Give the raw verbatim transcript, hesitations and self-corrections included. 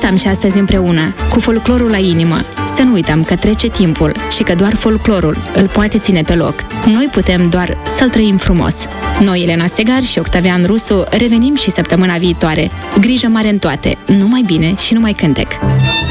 stăm și astăzi împreună, cu folclorul la inimă. Să nu uităm că trece timpul și că doar folclorul îl poate ține pe loc. Noi putem doar să-l trăim frumos. Noi, Elena Stegar și Octavian Rusu, revenim și săptămâna viitoare. Grijă mare în toate, numai bine și numai cântec!